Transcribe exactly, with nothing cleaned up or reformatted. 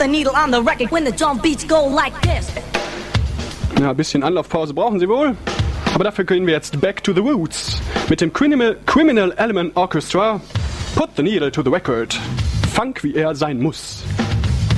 needle on the record when the drum beats go like this. Ja, ein bisschen Anlaufpause brauchen Sie wohl. Aber dafür gehen wir jetzt back to the roots. Mit dem Criminal, Criminal Element Orchestra. Put the needle to the record. Funk, wie er sein muss.